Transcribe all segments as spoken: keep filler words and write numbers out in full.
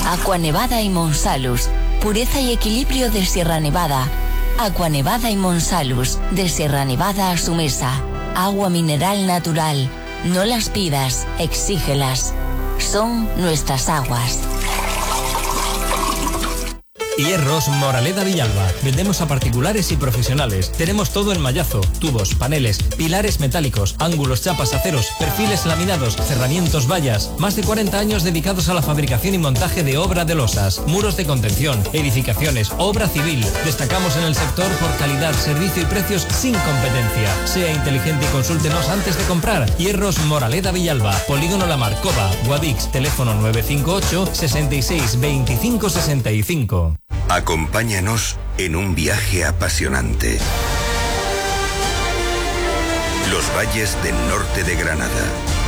Aqua Nevada y Monsalus. Pureza y equilibrio de Sierra Nevada. Aqua Nevada y Monsalus. De Sierra Nevada a su mesa. Agua mineral natural. No las pidas, exígelas. Son nuestras aguas. Hierros Moraleda Villalba. Vendemos a particulares y profesionales. Tenemos todo en mallazo, tubos, paneles, pilares metálicos, ángulos, chapas, aceros, perfiles laminados, cerramientos, vallas. Más de cuarenta años dedicados a la fabricación y montaje de obra de losas, muros de contención, edificaciones, obra civil. Destacamos en el sector por calidad, servicio y precios sin competencia. Sea inteligente y consúltenos antes de comprar. Hierros Moraleda Villalba. Polígono La Marcova, Guadix, teléfono nueve cinco ocho, sesenta y seis, veinticinco sesenta y cinco. Acompáñanos en un viaje apasionante. Los valles del norte de Granada.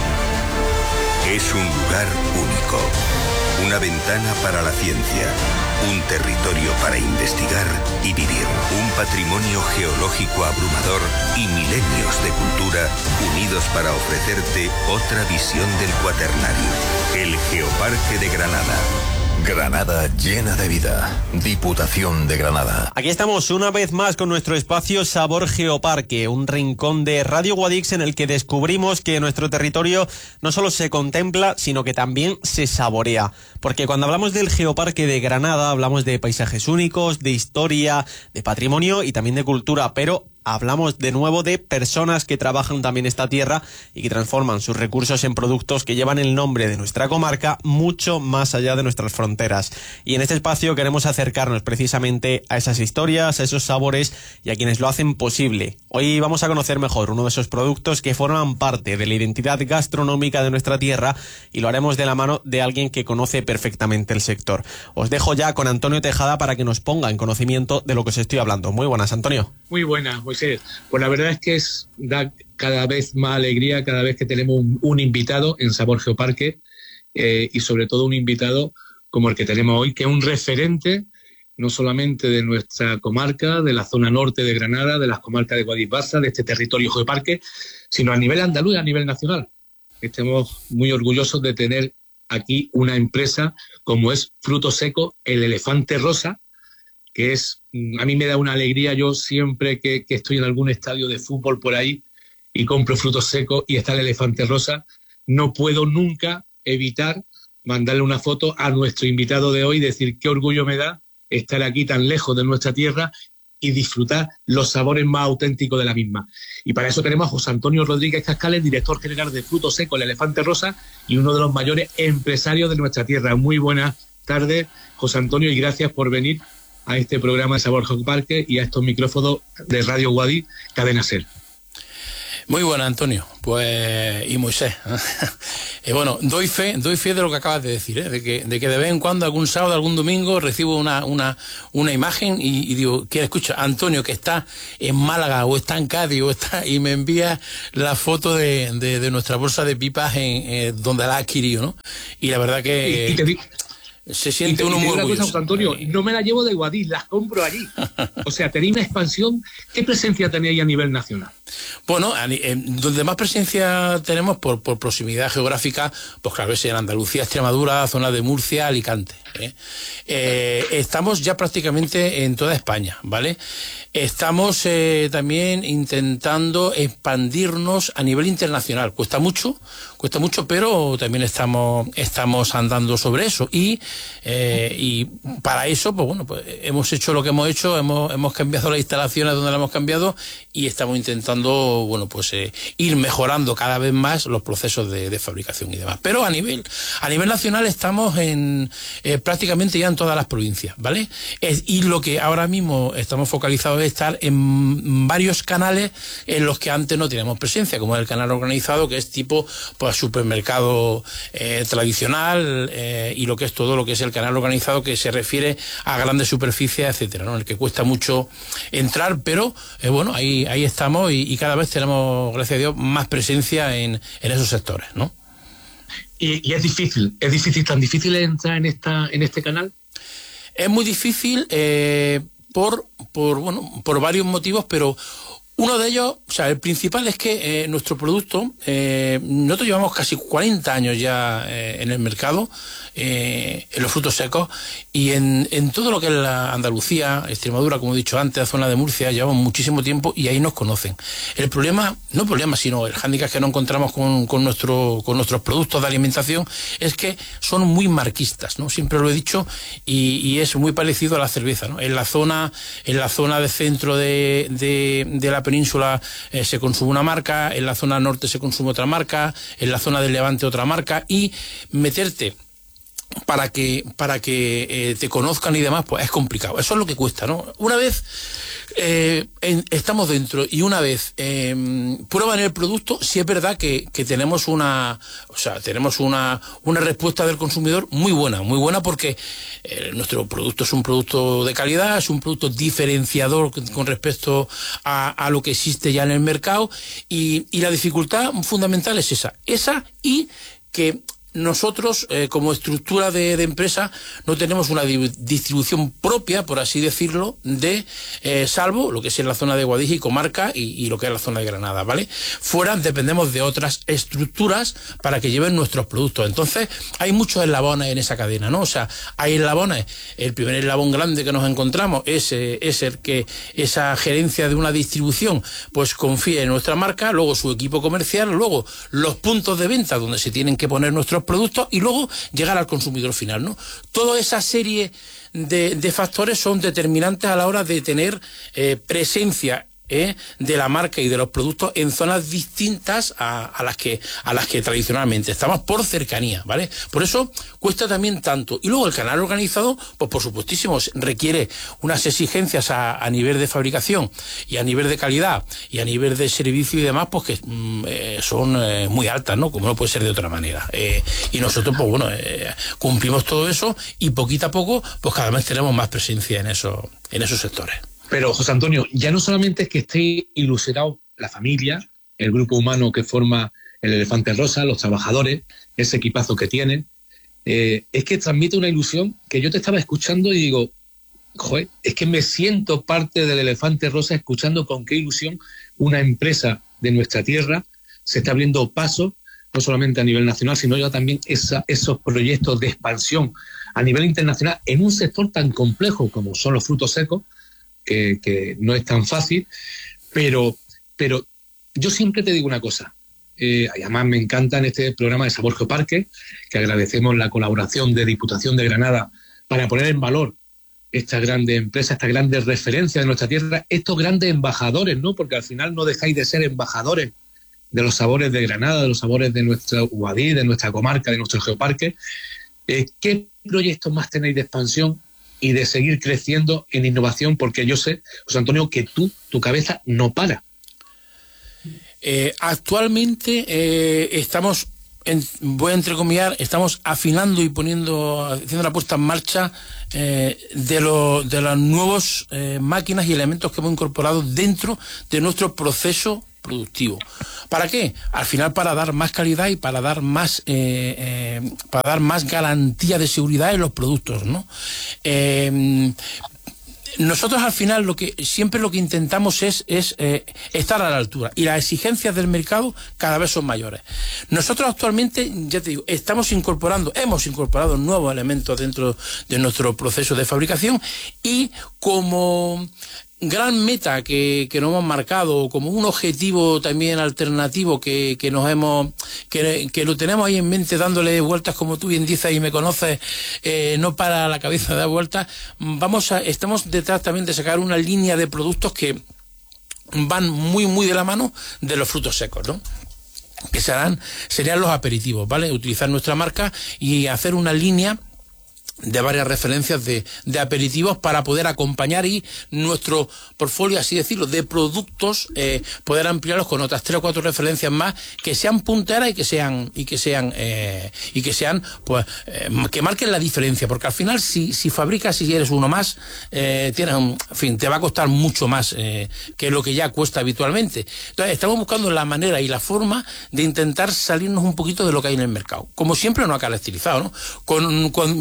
Es un lugar único. Una ventana para la ciencia. Un territorio para investigar y vivir. Un patrimonio geológico abrumador y milenios de cultura unidos para ofrecerte otra visión del cuaternario. El Geoparque de Granada. Granada llena de vida. Diputación de Granada. Aquí estamos una vez más con nuestro espacio Sabor Geoparque, un rincón de Radio Guadix en el que descubrimos que nuestro territorio no solo se contempla, sino que también se saborea. Porque cuando hablamos del Geoparque de Granada, hablamos de paisajes únicos, de historia, de patrimonio y también de cultura, pero hablamos de nuevo de personas que trabajan también esta tierra y que transforman sus recursos en productos que llevan el nombre de nuestra comarca mucho más allá de nuestras fronteras. Y en este espacio queremos acercarnos precisamente a esas historias, a esos sabores y a quienes lo hacen posible. Hoy vamos a conocer mejor uno de esos productos que forman parte de la identidad gastronómica de nuestra tierra y lo haremos de la mano de alguien que conoce perfectamente el sector. Os dejo ya con Antonio Tejada para que nos ponga en conocimiento de lo que os estoy hablando. Muy buenas, Antonio. Muy buenas. Pues la verdad es que es da cada vez más alegría cada vez que tenemos un, un invitado en Sabor Geoparque eh, y sobre todo un invitado como el que tenemos hoy, que es un referente no solamente de nuestra comarca, de la zona norte de Granada, de las comarcas de Guadix-Baza, de este territorio geoparque, sino a nivel andaluz y a nivel nacional. Estamos muy orgullosos de tener aquí una empresa como es Fruto Seco, el Elefante Rosa, que es, a mí me da una alegría. Yo siempre que, que estoy en algún estadio de fútbol por ahí y compro frutos secos y está el Elefante Rosa, no puedo nunca evitar mandarle una foto a nuestro invitado de hoy y decir qué orgullo me da estar aquí tan lejos de nuestra tierra y disfrutar los sabores más auténticos de la misma. Y para eso tenemos a José Antonio Rodríguez Cascales, director general de Frutos Secos, el Elefante Rosa, y uno de los mayores empresarios de nuestra tierra. Muy buenas tardes, José Antonio, y gracias por venir a este programa de Sabor Geoparque y a estos micrófonos de Radio Guadix, Cadena Ser. Muy buena, Antonio, pues y Moisés. eh, bueno, doy fe, doy fe de lo que acabas de decir, ¿eh? de que de que de vez en cuando, algún sábado, algún domingo, recibo una una una imagen y, y digo, ¿quién escucha? Antonio, que está en Málaga o está en Cádiz o está y me envía la foto de, de, de nuestra bolsa de pipas en eh, donde la ha adquirido, ¿no? Y la verdad que y, y te di- se siente y te, uno y te muy digo una orgulloso. cosa, Antonio, no me la llevo de Guadix, las compro allí. O sea, tenéis una expansión. ¿Qué presencia tenéis a nivel nacional? Bueno, eh, donde más presencia tenemos por, por proximidad geográfica, pues claro, es en Andalucía, Extremadura, zona de Murcia, Alicante. ¿eh? Eh, estamos ya prácticamente en toda España, ¿vale? Estamos eh, también intentando expandirnos a nivel internacional. Cuesta mucho, cuesta mucho, pero también estamos, estamos andando sobre eso. Y, eh, y para eso, pues bueno, pues hemos hecho lo que hemos hecho, hemos, hemos cambiado las instalaciones donde las hemos cambiado y estamos intentando, bueno, pues eh, ir mejorando cada vez más los procesos de, de fabricación y demás. Pero a nivel, a nivel nacional estamos en eh, prácticamente ya en todas las provincias, ¿vale? Es, y lo que ahora mismo estamos focalizados es estar en varios canales en los que antes no teníamos presencia, como el canal organizado, que es tipo pues supermercado eh, tradicional eh, y lo que es todo lo que es el canal organizado, que se refiere a grandes superficies, etcétera, ¿no? En el que cuesta mucho entrar, pero eh, bueno, ahí ahí estamos y, y cada vez tenemos, gracias a Dios, más presencia en, en esos sectores, ¿no? Y, y es difícil, es difícil, tan difícil entrar en esta en este canal. Es muy difícil eh, por por bueno por varios motivos, pero Uno de ellos, o sea, el principal es que eh, nuestro producto, eh, nosotros llevamos casi cuarenta años ya eh, en el mercado, eh, en los frutos secos, y en, en todo lo que es la Andalucía, Extremadura, como he dicho antes, la zona de Murcia, llevamos muchísimo tiempo y ahí nos conocen. El problema, no problema, sino el hándicap que nos encontramos con, con, nuestro, con nuestros productos de alimentación es que son muy marquistas, ¿no? Siempre lo he dicho, y, y es muy parecido a la cerveza, ¿no? En la zona, en la zona de centro de, de, de la península eh, se consume una marca, en la zona norte se consume otra marca, en la zona del Levante otra marca, y meterte para que para que eh, te conozcan y demás, pues es complicado. Eso es lo que cuesta, ¿no? Una vez eh, en, estamos dentro y una vez eh, prueban el producto, sí es verdad que, que tenemos una, o sea, tenemos una, una respuesta del consumidor muy buena, muy buena porque eh, nuestro producto es un producto de calidad, es un producto diferenciador con, con respecto a, a lo que existe ya en el mercado, y, y la dificultad fundamental es esa, esa y que nosotros, eh, como estructura de, de empresa, no tenemos una di distribución propia, por así decirlo, de eh, salvo lo que es en la zona de Guadix y comarca y, y lo que es la zona de Granada, ¿vale? Fuera dependemos de otras estructuras para que lleven nuestros productos. Entonces, hay muchos eslabones en esa cadena, ¿no? O sea, hay eslabones. El primer eslabón grande que nos encontramos es, eh, es el que esa gerencia de una distribución pues confía en nuestra marca, luego su equipo comercial, luego los puntos de venta donde se tienen que poner nuestros productos y luego llegar al consumidor final, ¿no? Toda esa serie de, de factores son determinantes a la hora de tener eh, presencia ¿eh? de la marca y de los productos en zonas distintas a, a las que a las que tradicionalmente estamos por cercanía, ¿vale? Por eso cuesta también tanto. Y luego el canal organizado, pues por supuestísimo, requiere unas exigencias a, a nivel de fabricación y a nivel de calidad y a nivel de servicio y demás, pues que mm, eh, son eh, muy altas, ¿no? Como no puede ser de otra manera. Eh, y nosotros, pues bueno, eh, cumplimos todo eso y poquito a poco, pues cada vez tenemos más presencia en, eso, en esos sectores. Pero, José Antonio, ya no solamente es que esté ilusionado la familia, el grupo humano que forma el Elefante Rosa, los trabajadores, ese equipazo que tiene, eh, es que transmite una ilusión que yo te estaba escuchando y digo, joder, es que me siento parte del Elefante Rosa escuchando con qué ilusión una empresa de nuestra tierra se está abriendo paso, no solamente a nivel nacional, sino ya también esa, esos proyectos de expansión a nivel internacional en un sector tan complejo como son los frutos secos, Que, que no es tan fácil, pero, pero yo siempre te digo una cosa, eh, además me encanta en este programa de Sabor Geoparque, que agradecemos la colaboración de Diputación de Granada para poner en valor estas grandes empresas, estas grandes referencias de nuestra tierra, estos grandes embajadores, ¿no? Porque al final no dejáis de ser embajadores de los sabores de Granada, de los sabores de nuestra Guadix, de nuestra comarca, de nuestro geoparque. Eh, ¿Qué proyectos más tenéis de expansión y de seguir creciendo en innovación? Porque yo sé, José Antonio, que tú, tu cabeza no para. Eh, actualmente eh, estamos, en, voy a entrecomillar, estamos afinando y poniendo, haciendo la puesta en marcha eh, de, lo, de las nuevas eh, máquinas y elementos que hemos incorporado dentro de nuestro proceso productivo. ¿Para qué? Al final para dar más calidad y para dar más eh, eh, para dar más garantía de seguridad en los productos, ¿no? Eh, nosotros al final lo que siempre lo que intentamos es, es eh, estar a la altura, y las exigencias del mercado cada vez son mayores. Nosotros actualmente, ya te digo, estamos incorporando, hemos incorporado nuevos elementos dentro de nuestro proceso de fabricación, y como gran meta que, que nos hemos marcado, como un objetivo también alternativo que, que nos hemos, que, que lo tenemos ahí en mente dándole vueltas, como tú bien dices y me conoces, eh, no para la cabeza de dar vueltas, vamos a, estamos detrás también de sacar una línea de productos que van muy muy de la mano de los frutos secos, ¿no? Que serán, serían los aperitivos, ¿vale? Utilizar nuestra marca y hacer una línea de varias referencias de, de aperitivos para poder acompañar y nuestro portfolio, así decirlo, de productos, eh, poder ampliarlos con otras tres o cuatro referencias más que sean punteras y que sean y que sean eh, y que sean pues eh, que marquen la diferencia, porque al final si, si fabricas, si eres uno más, eh, tienes un, en fin, te va a costar mucho más eh, que lo que ya cuesta habitualmente. Entonces estamos buscando la manera y la forma de intentar salirnos un poquito de lo que hay en el mercado, como siempre nos ha caracterizado, ¿no? Con, con sí, no, sí.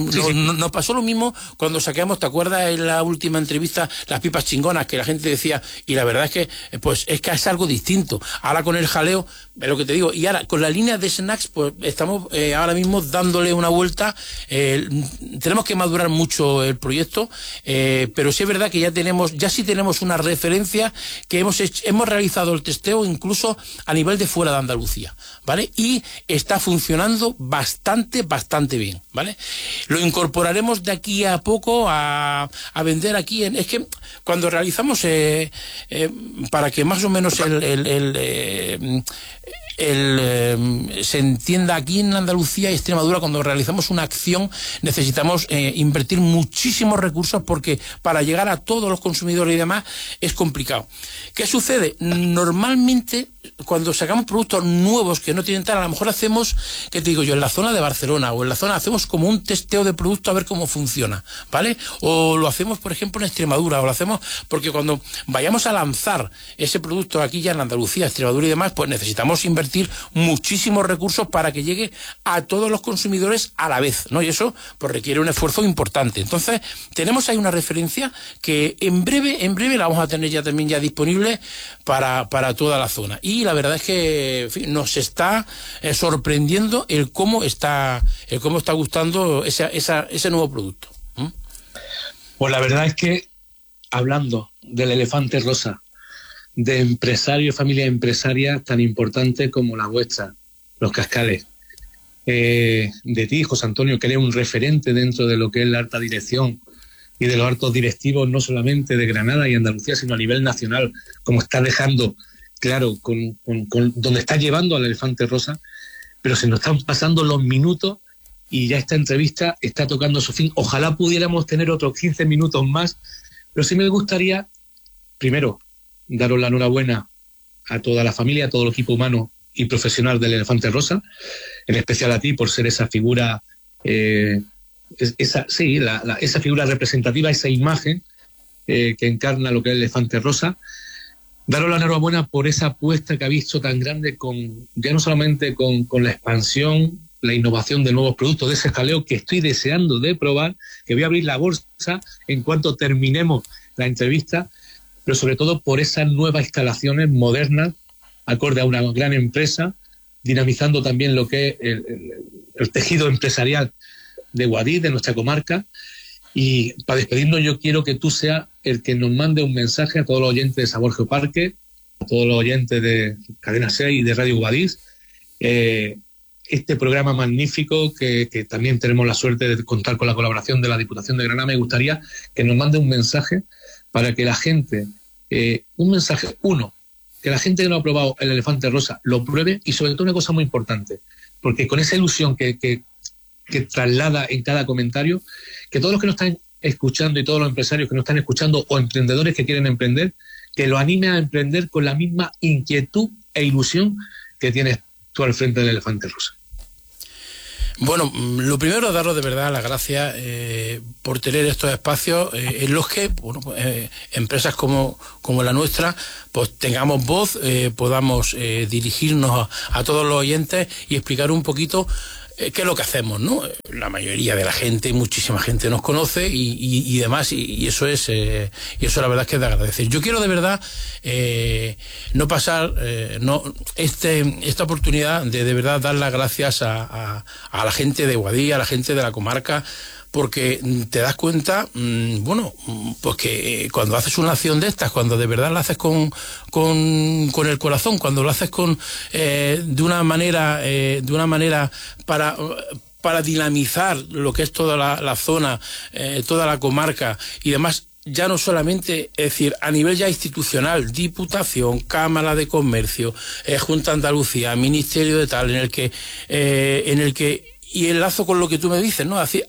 nos pasó lo mismo cuando sacamos, ¿te acuerdas en la última entrevista, las pipas chingonas, que la gente decía, y la verdad es que, pues es que es algo distinto. Ahora con el jaleo, es lo que te digo, y ahora con la línea de snacks, pues estamos eh, ahora mismo dándole una vuelta. Eh, tenemos que madurar mucho el proyecto, eh, pero sí es verdad que ya tenemos, ya sí tenemos una referencia que hemos hecho, hemos realizado el testeo incluso a nivel de fuera de Andalucía, ¿vale? Y está funcionando bastante, bastante bien, ¿vale? Lo incorporaremos de aquí a poco a, a vender aquí. En, es que cuando realizamos, eh, eh, para que más o menos el, el, el, eh, el eh, se entienda, aquí en Andalucía y Extremadura, cuando realizamos una acción necesitamos eh, invertir muchísimos recursos, porque para llegar a todos los consumidores y demás es complicado. ¿Qué sucede? Normalmente cuando sacamos productos nuevos que no tienen tal, a lo mejor hacemos, ¿qué te digo yo?, en la zona de Barcelona o en la zona, hacemos como un testeo de producto a ver cómo funciona, ¿vale? O lo hacemos, por ejemplo, en Extremadura, o lo hacemos porque cuando vayamos a lanzar ese producto aquí ya en Andalucía, Extremadura y demás, pues necesitamos invertir muchísimos recursos para que llegue a todos los consumidores a la vez, ¿no? Y eso pues requiere un esfuerzo importante. Entonces, tenemos ahí una referencia que en breve, en breve la vamos a tener ya también ya disponible para, para toda la zona. Y la verdad es que, en fin, nos está eh, sorprendiendo el cómo está, el cómo está gustando esa, esa, ese nuevo producto. ¿Mm? Pues la verdad es que, hablando del elefante rosa, de empresarios y familias empresarias tan importantes como la vuestra, los Cascales, eh, de ti, José Antonio, que eres un referente dentro de lo que es la alta dirección y de los altos directivos, no solamente de Granada y Andalucía, sino a nivel nacional, como está dejando claro, con, con, con donde está llevando al elefante rosa, pero se nos están pasando los minutos y ya esta entrevista está tocando su fin. Ojalá pudiéramos tener otros quince minutos más, pero sí me gustaría, primero, daros la enhorabuena a toda la familia, a todo el equipo humano y profesional del elefante rosa, en especial a ti por ser esa figura, eh, esa, sí, la, la, esa figura representativa, esa imagen eh, que encarna lo que es el elefante rosa. Daros la enhorabuena por esa apuesta que habéis hecho tan grande, con ya no solamente con, con la expansión, la innovación de nuevos productos, de ese jaleo que estoy deseando de probar, que voy a abrir la bolsa en cuanto terminemos la entrevista, pero sobre todo por esas nuevas instalaciones modernas, acorde a una gran empresa, dinamizando también lo que es el, el, el tejido empresarial de Guadix, de nuestra comarca. Y para despedirnos, yo quiero que tú seas el que nos mande un mensaje a todos los oyentes de Sabor Geoparque, a todos los oyentes de Cadena seis y de Radio Guadix, eh, este programa magnífico que, que también tenemos la suerte de contar con la colaboración de la Diputación de Granada. Me gustaría que nos mande un mensaje para que la gente, eh, un mensaje, uno, que la gente que no ha probado el elefante rosa lo pruebe, y sobre todo una cosa muy importante, porque con esa ilusión que, que, que traslada en cada comentario, que todos los que nos están escuchando y todos los empresarios que nos están escuchando o emprendedores que quieren emprender, que lo anime a emprender con la misma inquietud e ilusión que tienes tú al frente del elefante rosa. Bueno, lo primero, daros de verdad las gracias eh, por tener estos espacios eh, en los que, bueno, eh, empresas como, como la nuestra, pues tengamos voz, eh, podamos eh, dirigirnos a, a todos los oyentes y explicar un poquito eh, qué es lo que hacemos, ¿no? La mayoría de la gente, muchísima gente nos conoce y, y, y demás, y, y eso es, eh, y eso la verdad es que es de agradecer. Yo quiero de verdad eh, no pasar, eh, no este esta oportunidad de de verdad dar las gracias a, a, a la gente de Guadix, a la gente de la comarca, porque te das cuenta, mmm, bueno, pues que cuando haces una acción de estas, cuando de verdad la haces con, con, con el corazón, cuando lo haces con eh, de una manera, eh, de una manera para para dinamizar lo que es toda la, la zona, eh, toda la comarca y demás, ya no solamente, es decir, a nivel ya institucional, Diputación, Cámara de Comercio, eh, Junta de Andalucía, Ministerio de tal, en el que, eh, en el que, y enlazo con lo que tú me dices, ¿no? Así,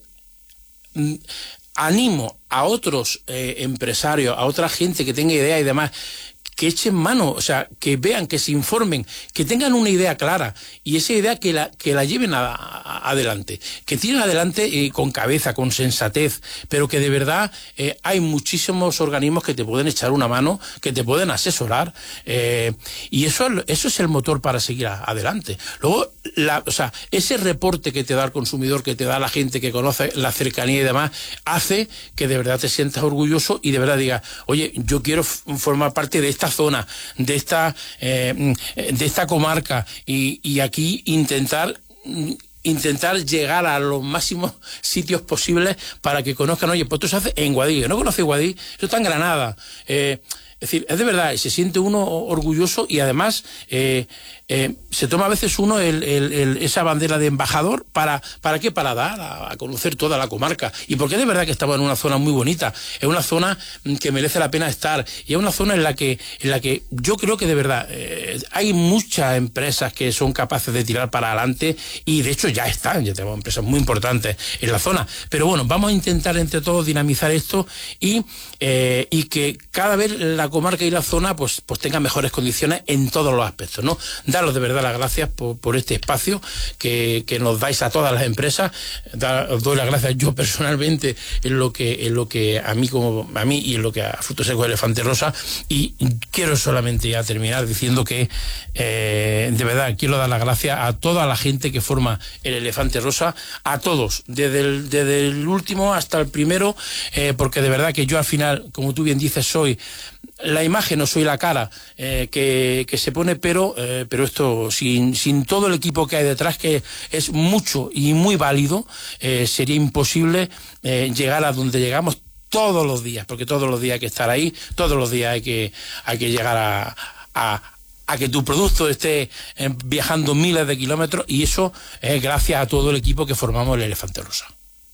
animo a otros eh, empresarios, a otra gente que tenga idea y demás, que echen mano, o sea, que vean, que se informen, que tengan una idea clara y esa idea que la, que la lleven a, a, adelante, que tiren adelante eh, con cabeza, con sensatez, pero que de verdad eh, hay muchísimos organismos que te pueden echar una mano, que te pueden asesorar, eh, y eso, eso es el motor para seguir a, adelante. Luego, la, o sea, ese reporte que te da el consumidor, que te da la gente que conoce la cercanía y demás, hace que de verdad te sientas orgulloso y de verdad digas, oye, yo quiero formar parte de esta zona, de esta, eh, de esta comarca, y, y aquí intentar... intentar llegar a los máximos sitios posibles para que conozcan, oye, pues esto se hace en Guadix, no conoce Guadix, eso está en Granada. Eh, es decir, es de verdad, se siente uno orgulloso y además eh, eh, se toma a veces uno el, el, el, esa bandera de embajador para, ¿para qué? Para dar a, a conocer toda la comarca. Y porque de verdad que estamos en una zona muy bonita, es una zona que merece la pena estar y es una zona en la que, en la que yo creo que de verdad eh, hay muchas empresas que son capaces de tirar para adelante y de hecho ya están, ya tenemos empresas muy importantes en la zona. Pero bueno, vamos a intentar entre todos dinamizar esto y, eh, y que cada vez la comarca y la zona pues, pues tengan mejores condiciones en todos los aspectos, ¿no? Daros de verdad las gracias por, por este espacio que, que nos dais a todas las empresas. Da, os doy las gracias yo personalmente en lo que, en lo que a mí como a mí y en lo que a Frutos Secos Elefante Rosa, y quiero solamente ya terminar diciendo que eh, de verdad quiero dar las gracias a toda la gente que forma el Elefante Rosa, a todos, desde el, desde el último hasta el primero, eh, porque de verdad que yo al final, como tú bien dices, soy la imagen, no soy la cara eh, que, que se pone, pero eh, pero esto sin, sin todo el equipo que hay detrás, que es mucho y muy válido, eh, sería imposible eh, llegar a donde llegamos todos los días, porque todos los días hay que estar ahí, todos los días hay que, hay que llegar a, a a que tu producto esté eh, viajando miles de kilómetros, y eso es gracias a todo el equipo que formamos el Elefante Rosa.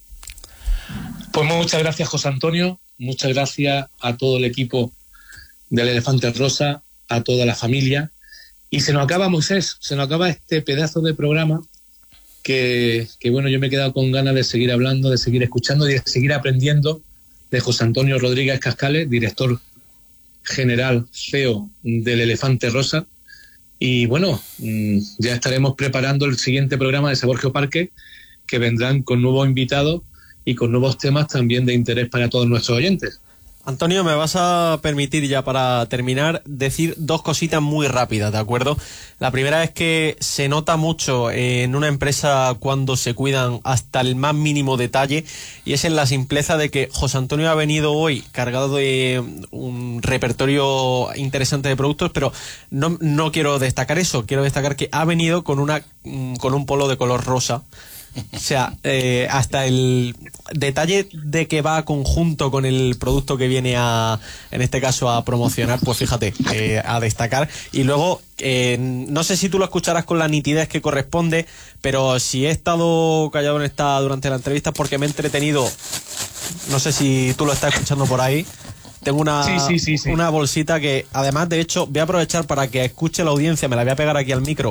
Pues muchas gracias, José Antonio, muchas gracias a todo el equipo del Elefante Rosa, a toda la familia, y se nos acaba, Moisés, se nos acaba este pedazo de programa que, que bueno, yo me he quedado con ganas de seguir hablando, de seguir escuchando y de seguir aprendiendo de José Antonio Rodríguez Cascales, director general C E O del Elefante Rosa. Y bueno, ya estaremos preparando el siguiente programa de Sabor Geoparque, que vendrán con nuevos invitados y con nuevos temas también de interés para todos nuestros oyentes. Antonio, me vas a permitir ya para terminar decir dos cositas muy rápidas, ¿de acuerdo? La primera es que se nota mucho en una empresa cuando se cuidan hasta el más mínimo detalle, y es en la simpleza de que José Antonio ha venido hoy cargado de un repertorio interesante de productos, pero no, no quiero destacar eso, quiero destacar que ha venido con una con un polo de color rosa. O sea, eh, hasta el detalle de que va conjunto con el producto que viene a, en este caso, a promocionar, pues fíjate, eh, a destacar. Y luego, eh, no sé si tú lo escucharás con la nitidez que corresponde, pero si he estado callado en esta durante la entrevista porque me he entretenido, no sé si tú lo estás escuchando por ahí. Tengo una, sí, sí, sí, sí. una bolsita que, además, de hecho, voy a aprovechar para que escuche la audiencia, me la voy a pegar aquí al micro.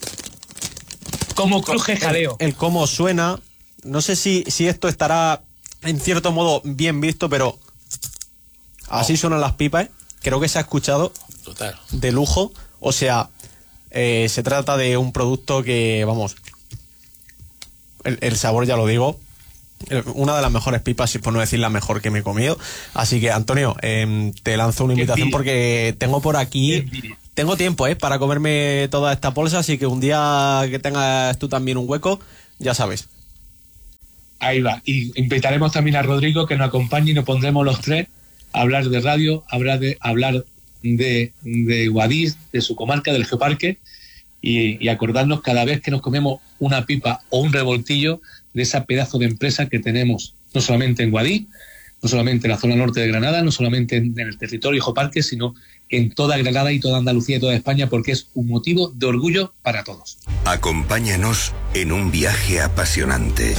Como cruje jaleo. El, el cómo suena. No sé si, si esto estará en cierto modo bien visto, pero así oh. suenan las pipas, ¿eh? Creo que se ha escuchado. Total. De lujo. O sea, eh, se trata de un producto que, vamos, el, el sabor ya lo digo, una de las mejores pipas, si por no decir la mejor que me he comido. Así que, Antonio, eh, te lanzo una invitación porque tengo por aquí... Tengo tiempo, ¿eh? Para comerme toda esta bolsa, así que un día que tengas tú también un hueco, ya sabes. Ahí va. Y invitaremos también a Rodrigo que nos acompañe y nos pondremos los tres a hablar de radio, a hablar de, a hablar de, de Guadix, de su comarca, del Geoparque, y, y acordarnos cada vez que nos comemos una pipa o un revoltillo de esa pedazo de empresa que tenemos, no solamente en Guadix, no solamente en la zona norte de Granada, no solamente en, en el territorio Geoparque, sino en toda Granada y toda Andalucía y toda España, porque es un motivo de orgullo para todos. Acompáñanos en un viaje apasionante.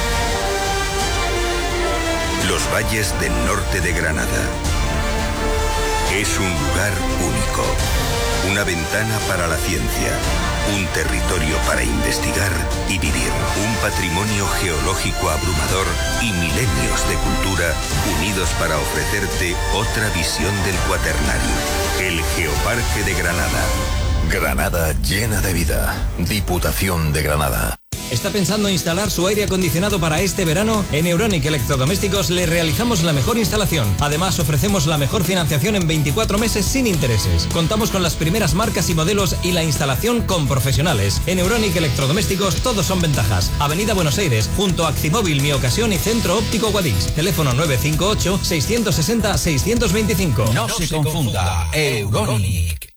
Los valles del norte de Granada. Es un lugar único, una ventana para la ciencia, Un territorio para investigar y vivir. Un patrimonio geológico abrumador y milenios de cultura unidos para ofrecerte otra visión del Cuaternario. El Geoparque de Granada. Granada llena de vida. Diputación de Granada. ¿Está pensando instalar su aire acondicionado para este verano? En Euronic Electrodomésticos le realizamos la mejor instalación. Además, ofrecemos la mejor financiación en veinticuatro meses sin intereses. Contamos con las primeras marcas y modelos y la instalación con profesionales. En Euronic Electrodomésticos todos son ventajas. Avenida Buenos Aires, junto a Actimóvil, Mi Ocasión y Centro Óptico Guadix. Teléfono nueve cinco ocho, seis seis cero, seis dos cinco. No, no se confunda. Euronic.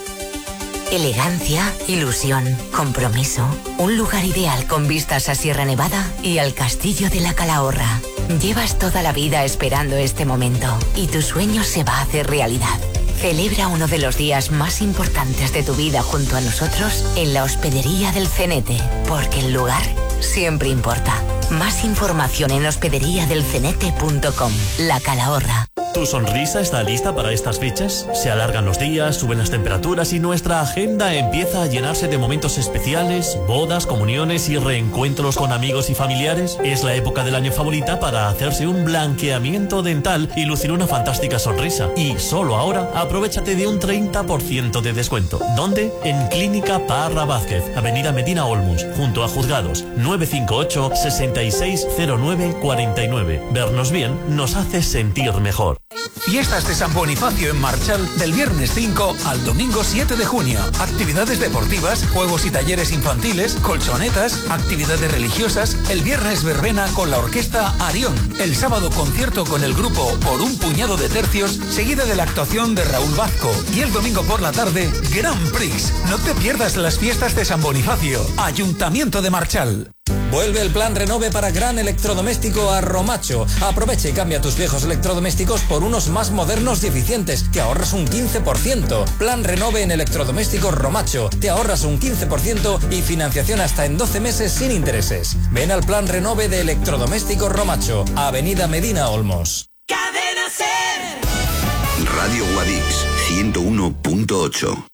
Elegancia, ilusión, compromiso. Un lugar ideal con vistas a Sierra Nevada y al Castillo de la Calahorra. Llevas toda la vida esperando este momento y tu sueño se va a hacer realidad. Celebra uno de los días más importantes de tu vida junto a nosotros en la Hospedería del Cenete, porque el lugar siempre importa. Más información en hospedería del cenete punto com. La Calahorra. ¿Tu sonrisa está lista para estas fechas? Se alargan los días, suben las temperaturas y nuestra agenda empieza a llenarse de momentos especiales, bodas, comuniones y reencuentros con amigos y familiares. Es la época del año favorita para hacerse un blanqueamiento dental y lucir una fantástica sonrisa. Y solo ahora, aprovéchate de un treinta por ciento de descuento. ¿Dónde? En Clínica Parra Vázquez, Avenida Medina Olmos, junto a Juzgados, nueve cinco ocho, seis seis cero nueve cuatro nueve. Vernos bien nos hace sentir mejor. Fiestas de San Bonifacio en Marchal del viernes cinco al domingo siete de junio. Actividades deportivas, juegos y talleres infantiles, colchonetas, actividades religiosas. El viernes verbena con la orquesta Arión. El sábado concierto con el grupo Por un puñado de tercios, seguida de la actuación de Raúl Vazco. Y el domingo por la tarde, Grand Prix. No te pierdas las fiestas de San Bonifacio. Ayuntamiento de Marchal. Vuelve el plan Renove para gran electrodoméstico a Romacho. Aprovecha y cambia tus viejos electrodomésticos por unos más modernos y eficientes. Te ahorras un quince por ciento. Plan Renove en electrodomésticos Romacho. Te ahorras un quince por ciento y financiación hasta en doce meses sin intereses. Ven al plan Renove de electrodomésticos Romacho. Avenida Medina Olmos. Cadena Ser. Radio Guadix ciento uno punto ocho.